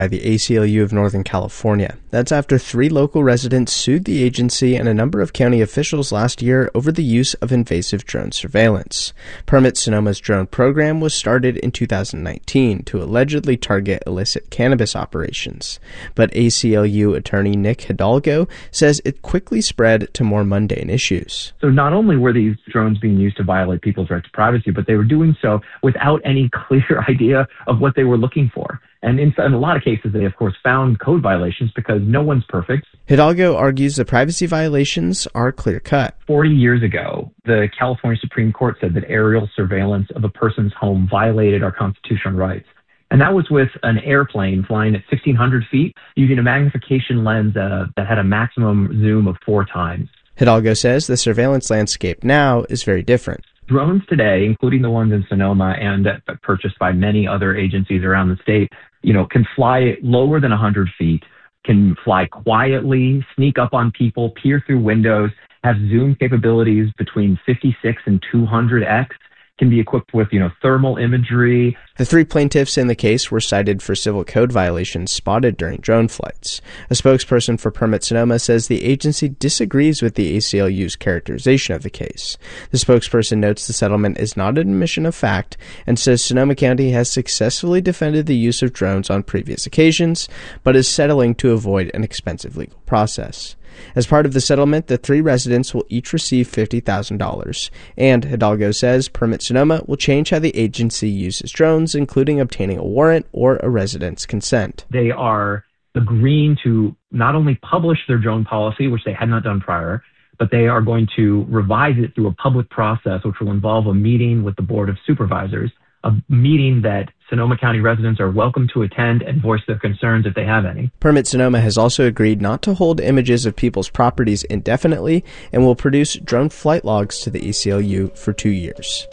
by the ACLU of Northern California. That's after 3 local residents sued the agency and a number of county officials last year over the use of invasive drone surveillance. Permit Sonoma's drone program was started in 2019 to allegedly target illicit cannabis operations. But ACLU attorney Nick Hidalgo says it quickly spread to more mundane issues. So not only were these drones being used to violate people's right to privacy, but they were doing so without any clear idea of what they were looking for. And in a lot of cases, they, of course, found code violations because no one's perfect. Hidalgo argues the privacy violations are clear-cut. 40 years ago, the California Supreme Court said that aerial surveillance of a person's home violated our constitutional rights. And that was with an airplane flying at 1,600 feet using a magnification lens that had a maximum zoom of 4 times. Hidalgo says the surveillance landscape now is very different. Drones today, including the ones in Sonoma and purchased by many other agencies around the state, can fly lower than 100 feet, can fly quietly, sneak up on people, peer through windows, have zoom capabilities between 56 and 200x, can be equipped with, thermal imagery. The 3 plaintiffs in the case were cited for civil code violations spotted during drone flights. A spokesperson for Permit Sonoma says the agency disagrees with the ACLU's characterization of the case. The spokesperson notes the settlement is not an admission of fact and says Sonoma County has successfully defended the use of drones on previous occasions, but is settling to avoid an expensive legal process. As part of the settlement, the 3 residents will each receive $50,000. And Hidalgo says Permit Sonoma will change how the agency uses drones, including obtaining a warrant or a resident's consent. They are agreeing to not only publish their drone policy, which they had not done prior, but they are going to revise it through a public process, which will involve a meeting with the Board of Supervisors, a meeting that Sonoma County residents are welcome to attend and voice their concerns if they have any. Permit Sonoma has also agreed not to hold images of people's properties indefinitely and will produce drone flight logs to the ACLU for 2 years.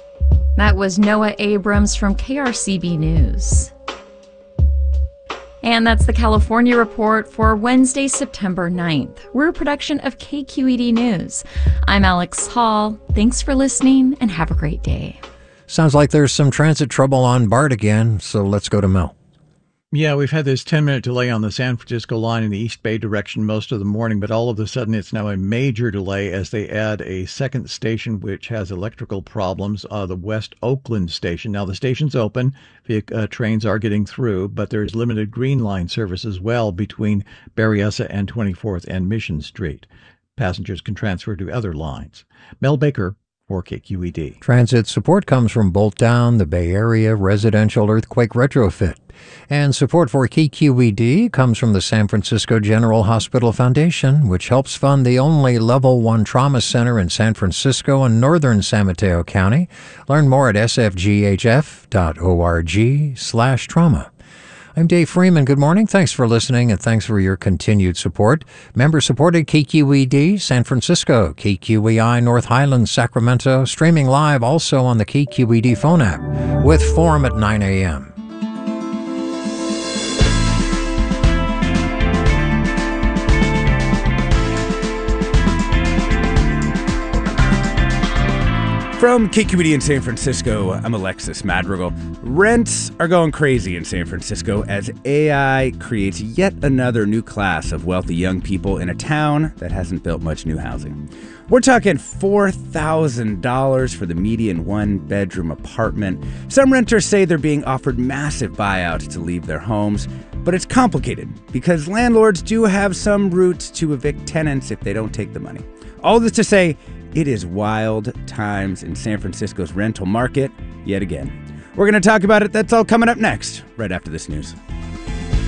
That was Noah Abrams from KRCB News. And that's the California Report for Wednesday, September 9th. We're a production of KQED News. I'm Alex Hall. Thanks for listening and have a great day. Sounds like there's some transit trouble on BART again, so let's go to Mel. Yeah, we've had this 10-minute delay on the San Francisco line in the East Bay direction most of the morning, but all of a sudden it's now a major delay as they add a second station which has electrical problems, the West Oakland station. Now, the station's open. Trains are getting through, but there's limited Green Line service as well between Berryessa and 24th and Mission Street. Passengers can transfer to other lines. Mel Baker for KQED. Transit support comes from Bolt Down, the Bay Area Residential Earthquake Retrofit. And support for KQED comes from the San Francisco General Hospital Foundation, which helps fund the only Level 1 trauma center in San Francisco and northern San Mateo County. Learn more at sfghf.org/trauma. I'm Dave Freeman. Good morning. Thanks for listening, and thanks for your continued support. Member-supported KQED San Francisco, KQEI North Highlands, Sacramento, streaming live also on the KQED phone app with Forum at 9 a.m. From KQED in San Francisco, I'm Alexis Madrigal. Rents are going crazy in San Francisco as AI creates yet another new class of wealthy young people in a town that hasn't built much new housing. We're talking $4,000 for the median one-bedroom apartment. Some renters say they're being offered massive buyouts to leave their homes, but it's complicated because landlords do have some routes to evict tenants if they don't take the money. All this to say, it is wild times in San Francisco's rental market yet again. We're going to talk about it. That's all coming up next, right after this news.